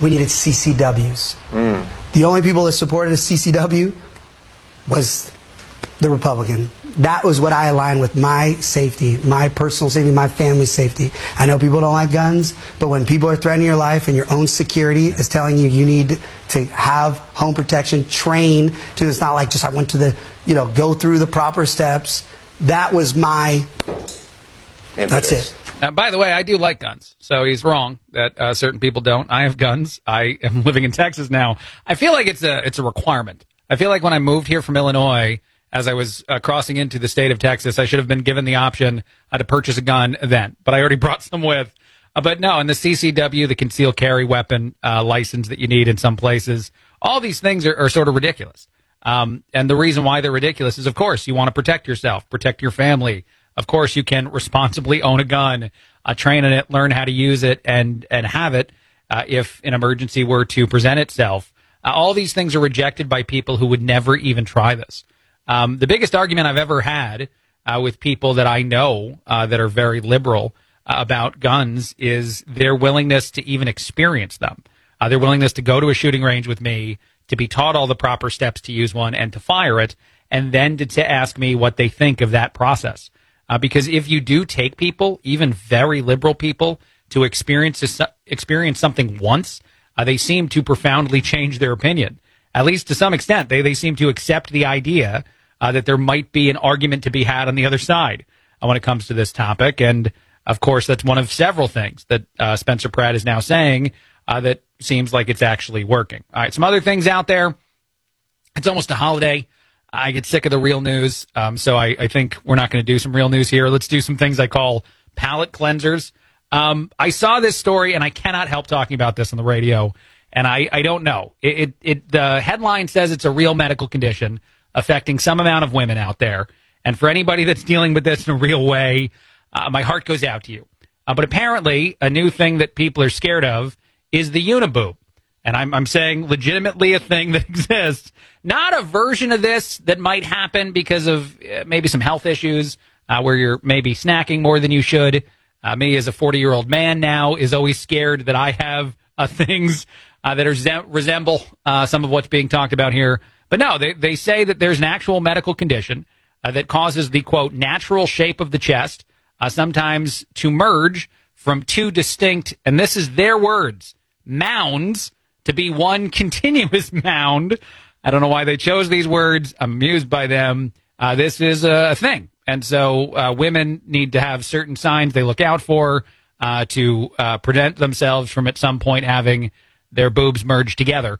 we needed CCWs. The only people that supported a CCW was the Republican. That was what I aligned with, my safety, my personal safety, my family's safety. I know people don't like guns, but when people are threatening your life and your own security is telling you you need to have home protection, train to, it's not like just I went to the, go through the proper steps. That was my, that's it. Now, by the way, I do like guns, so he's wrong that certain people don't. I have guns. I am living in Texas now. I feel like it's a requirement. I feel like when I moved here from Illinois, as I was crossing into the state of Texas, I should have been given the option to purchase a gun then, but I already brought some with. But no, and the CCW, the concealed carry weapon license that you need in some places, all these things are sort of ridiculous. And the reason why they're ridiculous is, of course, you want to protect yourself, protect your family. Of course, you can responsibly own a gun, train in it, learn how to use it, and have it if an emergency were to present itself. All these things are rejected by people who would never even try this. The biggest argument I've ever had with people that I know that are very liberal about guns is their willingness to even experience them. Their willingness to go to a shooting range with me, to be taught all the proper steps to use one and to fire it, and then to ask me what they think of that process. Because if you do take people, even very liberal people, to experience something once, they seem to profoundly change their opinion. At least to some extent, they seem to accept the idea that there might be an argument to be had on the other side when it comes to this topic. And, of course, that's one of several things that Spencer Pratt is now saying that seems like it's actually working. All right, some other things out there. It's almost a holiday. I get sick of the real news, so I think we're not going to do some real news here. Let's do some things I call palate cleansers. I saw this story, and I cannot help talking about this on the radio, and I don't know. The headline says it's a real medical condition affecting some amount of women out there, and for anybody that's dealing with this in a real way, my heart goes out to you. But apparently, a new thing that people are scared of is the uniboob. And I'm saying legitimately a thing that exists, not a version of this that might happen because of maybe some health issues where you're maybe snacking more than you should. Me as a 40-year-old man now is always scared that I have things that resemble some of what's being talked about here. But no, they say that there's an actual medical condition that causes the, quote, natural shape of the chest sometimes to merge from two distinct, and this is their words, mounds, to be one continuous mound. I don't know why they chose these words. I'm amused by them. This is a thing. And so women need to have certain signs they look out for to prevent themselves from at some point having their boobs merged together.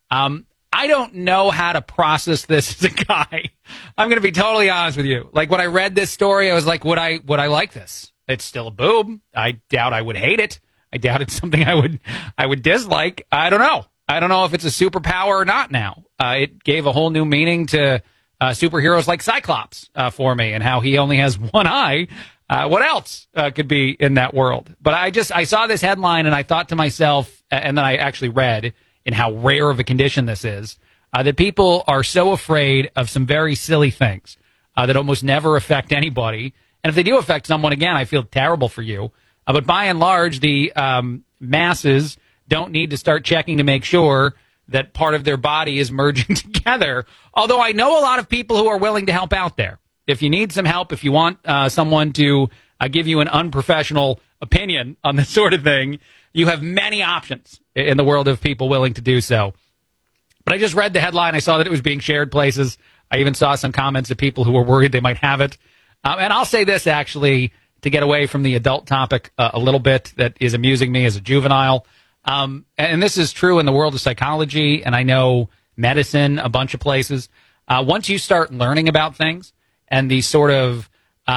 I don't know how to process this as a guy. I'm going to be totally honest with you. Like, when I read this story, I was like, would I like this? It's still a boob. I doubt I would hate it. I doubt it's something I would dislike. I don't know. I don't know if it's a superpower or not now. It gave a whole new meaning to superheroes like Cyclops for me, and how he only has one eye. What else could be in that world? But I saw this headline and I thought to myself, and then I actually read in how rare of a condition this is, that people are so afraid of some very silly things that almost never affect anybody. And if they do affect someone, again, I feel terrible for you. But by and large, the masses don't need to start checking to make sure that part of their body is merging together. Although I know a lot of people who are willing to help out there. If you need some help, if you want someone to give you an unprofessional opinion on this sort of thing, you have many options in the world of people willing to do so. But I just read the headline. I saw that it was being shared places. I even saw some comments of people who were worried they might have it. And I'll say this, actually, to get away from the adult topic a little bit that is amusing me as a juvenile. And this is true in the world of psychology, and I know medicine, a bunch of places. Once you start learning about things and these sort of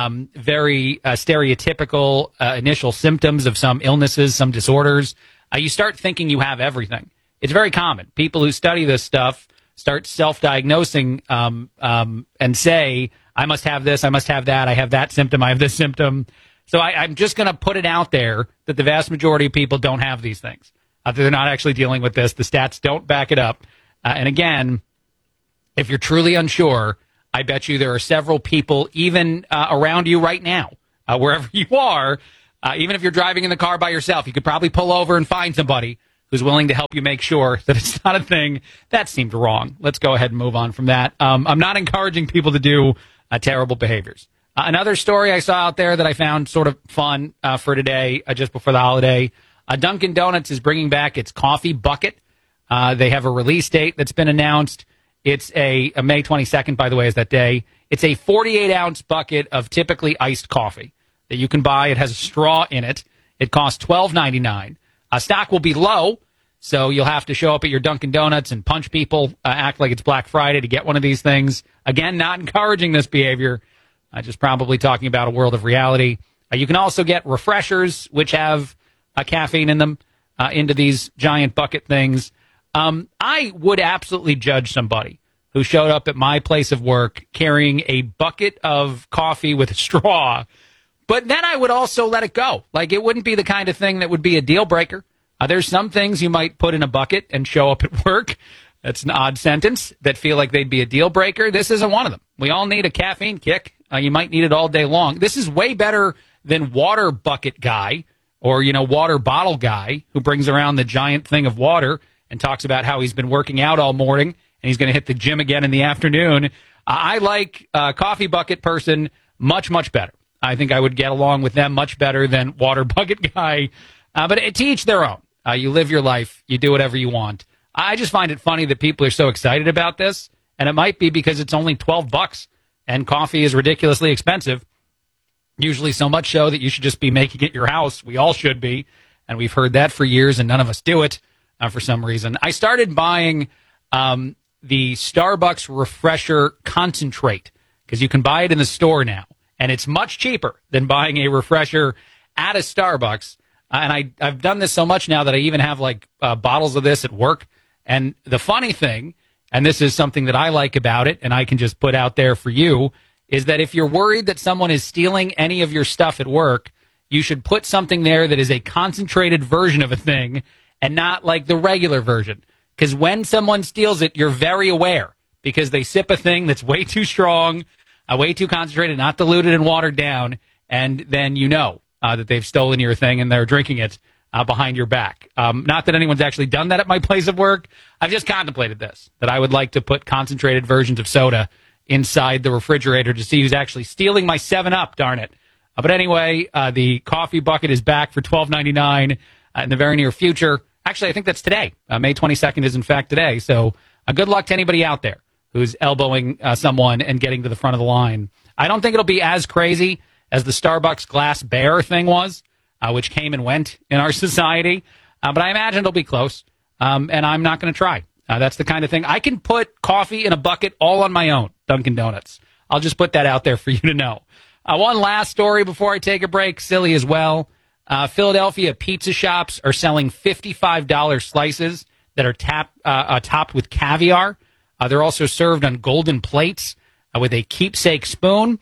very stereotypical initial symptoms of some illnesses, some disorders, you start thinking you have everything. It's very common. People who study this stuff start self-diagnosing and say, I must have this, I must have that, I have that symptom, I have this symptom. So I'm just going to put it out there that the vast majority of people don't have these things. They're not actually dealing with this. The stats don't back it up. And again, if you're truly unsure, I bet you there are several people even around you right now, wherever you are, even if you're driving in the car by yourself, you could probably pull over and find somebody who's willing to help you make sure that it's not a thing, that seemed wrong. Let's go ahead and move on from that. I'm not encouraging people to do terrible behaviors. Another story I saw out there that I found sort of fun for today, just before the holiday, Dunkin' Donuts is bringing back its coffee bucket. They have a release date that's been announced. It's a May 22nd, by the way, is that day. It's a 48-ounce bucket of typically iced coffee that you can buy. It has a straw in it. It costs $12.99. Stock will be low, so you'll have to show up at your Dunkin' Donuts and punch people, act like it's Black Friday to get one of these things. Again, not encouraging this behavior, just probably talking about a world of reality. You can also get refreshers, which have caffeine in them, into these giant bucket things. I would absolutely judge somebody who showed up at my place of work carrying a bucket of coffee with a straw. But then I would also let it go. Like, it wouldn't be the kind of thing that would be a deal breaker. There's some things you might put in a bucket and show up at work. That's an odd sentence that feel like they'd be a deal breaker. This isn't one of them. We all need a caffeine kick. You might need it all day long. This is way better than water bucket guy or, water bottle guy who brings around the giant thing of water and talks about how he's been working out all morning and he's going to hit the gym again in the afternoon. I like a coffee bucket person much, much better. I think I would get along with them much better than water bucket guy. But to each their own. You live your life. You do whatever you want. I just find it funny that people are so excited about this. And it might be because it's only $12 and coffee is ridiculously expensive. Usually so much so that you should just be making it your house. We all should be. And we've heard that for years and none of us do it for some reason. I started buying the Starbucks Refresher Concentrate because you can buy it in the store now. And it's much cheaper than buying a refresher at a Starbucks. And I've done this so much now that I even have bottles of this at work. And the funny thing, and this is something that I like about it, and I can just put out there for you, is that if you're worried that someone is stealing any of your stuff at work, you should put something there that is a concentrated version of a thing and not like the regular version. Because when someone steals it, you're very aware because they sip a thing that's way too strong, way too concentrated, not diluted and watered down, and then that they've stolen your thing and they're drinking it behind your back. Not that anyone's actually done that at my place of work. I've just contemplated this, that I would like to put concentrated versions of soda inside the refrigerator to see who's actually stealing my 7-Up, darn it. But anyway, the coffee bucket is back for $12.99 in the very near future. Actually, I think that's today. May 22nd is, in fact, today. So good luck to anybody out there who's elbowing someone and getting to the front of the line. I don't think it'll be as crazy as the Starbucks glass bear thing was, which came and went in our society. But I imagine it'll be close, and I'm not going to try. That's the kind of thing. I can put coffee in a bucket all on my own, Dunkin' Donuts. I'll just put that out there for you to know. One last story before I take a break, silly as well. Philadelphia pizza shops are selling $55 slices that are topped with caviar. They're also served on golden plates with a keepsake spoon.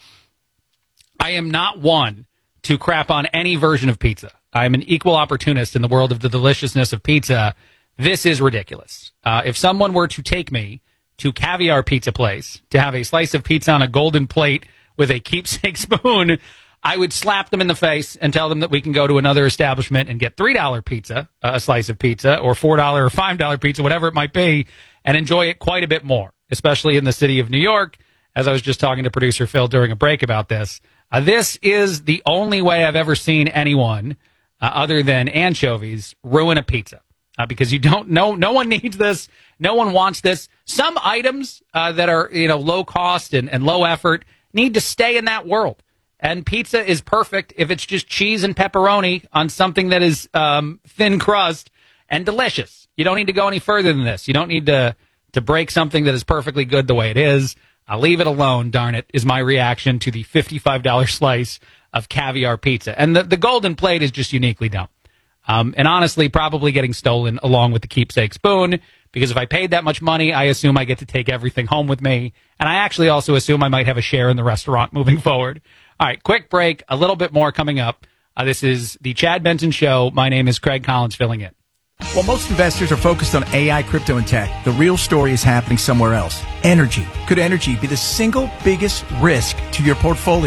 I am not one to crap on any version of pizza. I'm an equal opportunist in the world of the deliciousness of pizza. This is ridiculous. If someone were to take me to Caviar Pizza Place to have a slice of pizza on a golden plate with a keepsake spoon, I would slap them in the face and tell them that we can go to another establishment and get $3 pizza, a slice of pizza, or $4 or $5 pizza, whatever it might be, and enjoy it quite a bit more, especially in the city of New York, as I was just talking to producer Phil during a break about this. This is the only way I've ever seen anyone, other than anchovies, ruin a pizza. Because you don't know, no one needs this, no one wants this. Some items that are low cost and low effort need to stay in that world. And pizza is perfect if it's just cheese and pepperoni on something that is thin crust and delicious. You don't need to go any further than this. You don't need to break something that is perfectly good the way it is. I'll leave it alone, darn it, is my reaction to the $55 slice of caviar pizza. And the golden plate is just uniquely dumb. And honestly, probably getting stolen along with the keepsake spoon, because if I paid that much money, I assume I get to take everything home with me. And I actually also assume I might have a share in the restaurant moving forward. All right, quick break, a little bit more coming up. This is the Chad Benson Show. My name is Craig Collins, filling in. While most investors are focused on AI, crypto, and tech, the real story is happening somewhere else. Energy. Could energy be the single biggest risk to your portfolio?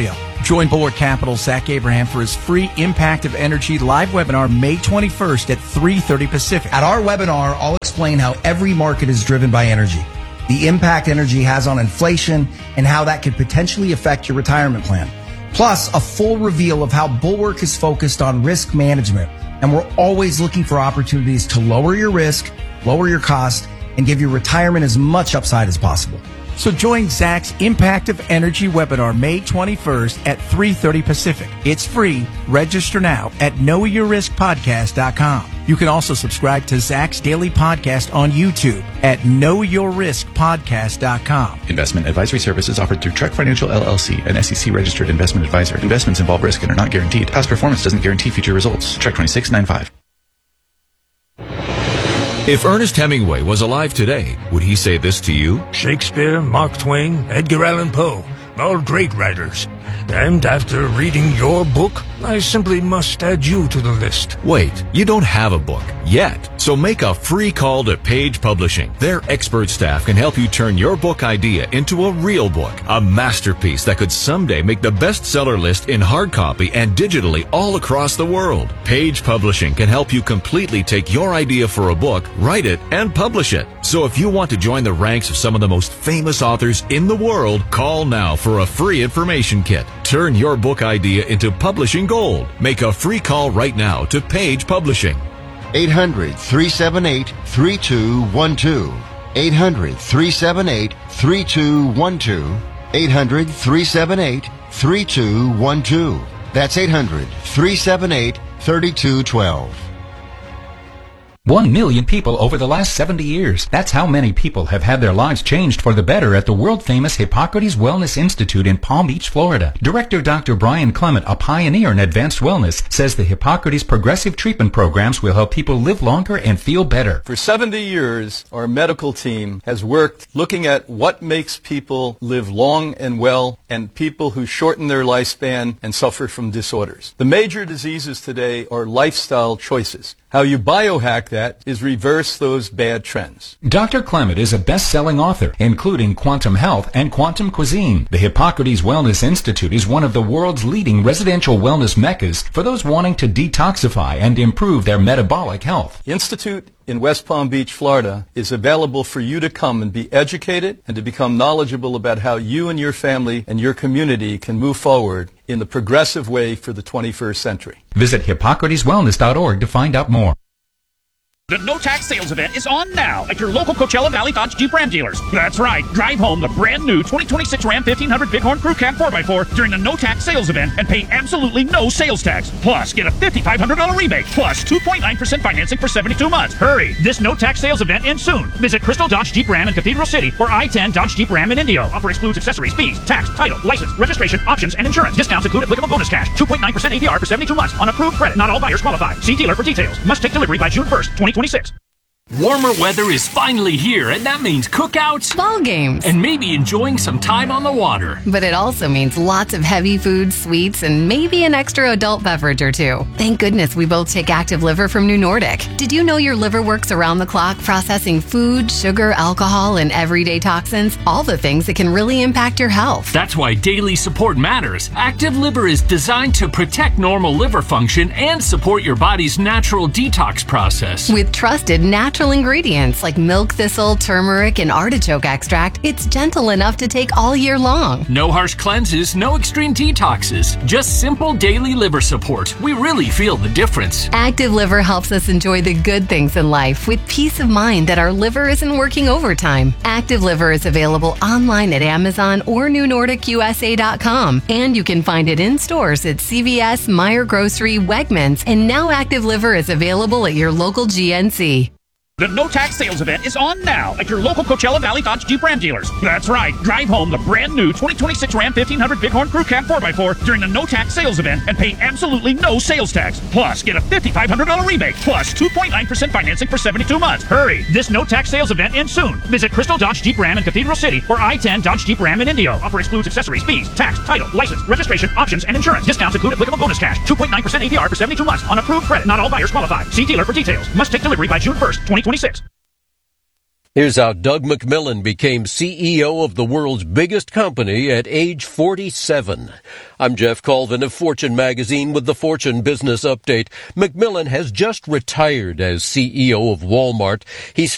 Join Bulwark Capital's Zach Abraham for his free Impact of Energy live webinar May 21st at 3:30 Pacific. At our webinar, I'll explain how every market is driven by energy, the impact energy has on inflation, and how that could potentially affect your retirement plan. Plus, a full reveal of how Bulwark is focused on risk management, and we're always looking for opportunities to lower your risk, lower your cost, and give your retirement as much upside as possible. So join Zach's Impact of Energy webinar May 21st at 3:30 Pacific. It's free. Register now at knowyourriskpodcast.com. You can also subscribe to Zach's daily podcast on YouTube at knowyourriskpodcast.com. Investment advisory services offered through Trek Financial LLC, an SEC-registered investment advisor. Investments involve risk and are not guaranteed. Past performance doesn't guarantee future results. Trek 2695. If Ernest Hemingway was alive today, would he say this to you? Shakespeare, Mark Twain, Edgar Allan Poe, all great writers. And after reading your book, I simply must add you to the list. Wait, you don't have a book yet. So make a free call to Page Publishing. Their expert staff can help you turn your book idea into a real book, a masterpiece that could someday make the bestseller list in hard copy and digitally all across the world. Page Publishing can help you completely take your idea for a book, write it, and publish it. So if you want to join the ranks of some of the most famous authors in the world, call now for a free information kit. Turn your book idea into publishing gold. Make a free call right now to Page Publishing. 800-378-3212. 800-378-3212. 800-378-3212. That's 800-378-3212. 1 million people over the last 70 years. That's how many people have had their lives changed for the better at the world-famous Hippocrates Wellness Institute in Palm Beach, Florida. Director Dr. Brian Clement, a pioneer in advanced wellness, says the Hippocrates progressive treatment programs will help people live longer and feel better. For 70 years, our medical team has worked looking at what makes people live long and well and people who shorten their lifespan and suffer from disorders. The major diseases today are lifestyle choices. How you biohack that is reverse those bad trends. Dr. Clement is a best-selling author, including Quantum Health and Quantum Cuisine. The Hippocrates Wellness Institute is one of the world's leading residential wellness meccas for those wanting to detoxify and improve their metabolic health. The Institute in West Palm Beach, Florida, is available for you to come and be educated and to become knowledgeable about how you and your family and your community can move forward in the progressive way for the 21st century. Visit hippocrateswellness.org to find out more. The No Tax Sales Event is on now at your local Coachella Valley Dodge Jeep Ram dealers. That's right. Drive home the brand new 2026 Ram 1500 Bighorn Crew Cab 4x4 during the No Tax Sales Event and pay absolutely no sales tax. Plus, get a $5,500 rebate. Plus, 2.9% financing for 72 months. Hurry. This No Tax Sales Event ends soon. Visit Crystal Dodge Jeep Ram in Cathedral City or I-10 Dodge Jeep Ram in Indio. Offer excludes accessories, fees, tax, title, license, registration, options, and insurance. Discounts include applicable bonus cash. 2.9% APR for 72 months on approved credit. Not all buyers qualify. See dealer for details. Must take delivery by June 1st, 2026. Warmer weather is finally here, and that means cookouts, ball games, and maybe enjoying some time on the water. But it also means lots of heavy foods, sweets, and maybe an extra adult beverage or two. Thank goodness we both take Active Liver from New Nordic. Did you know your liver works around the clock processing food, sugar, alcohol, and everyday toxins? All the things that can really impact your health. That's why daily support matters. Active Liver is designed to protect normal liver function and support your body's natural detox process. With trusted natural ingredients like milk thistle, turmeric, and artichoke extract, it's gentle enough to take all year long. No harsh cleanses, no extreme detoxes, just simple daily liver support. We really feel the difference. Active Liver helps us enjoy the good things in life with peace of mind that our liver isn't working overtime. Active Liver is available online at Amazon or NewNordicUSA.com, and you can find it in stores at CVS, Meijer Grocery, Wegmans, and now Active Liver is available at your local GNC. The No Tax Sales Event is on now at your local Coachella Valley Dodge Jeep Ram dealers. That's right. Drive home the brand new 2026 Ram 1500 Bighorn Crew Cab 4x4 during the No Tax Sales Event and pay absolutely no sales tax. Plus, get a $5,500 rebate. Plus, 2.9% financing for 72 months. Hurry. This No Tax Sales Event ends soon. Visit Crystal Dodge Jeep Ram in Cathedral City or I-10 Dodge Jeep Ram in Indio. Offer excludes accessories, fees, tax, title, license, registration, options, and insurance. Discounts include applicable bonus cash. 2.9% APR for 72 months on approved credit. Not all buyers qualify. See dealer for details. Must take delivery by June 1st, 2026. Here's how Doug McMillon became CEO of the world's biggest company at age 47. I'm Jeff Colvin of Fortune magazine with the Fortune Business Update. McMillon has just retired as CEO of Walmart. He's